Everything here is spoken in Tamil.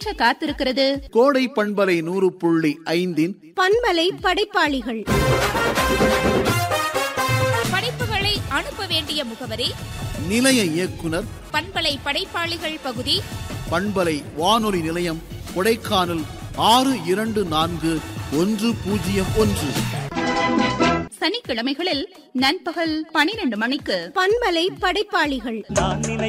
நிறைவேற்ற காத்திருக்கிறது கோடை பண்பலை 100.5 பண்பலை படைப்பாளிகள். படைப்புகளை அனுப்ப வேண்டிய முகவரி: நிலைய இயக்குனர், பண்பலை படைப்பாளிகள் பகுதி, பண்பலை வானொலி நிலையம், கொடைக்கானல் 624101. சனிக்கிழமைகளில் நண்பகல் 12 மணிக்கு பண்பலை படைப்பாளிகள். நான்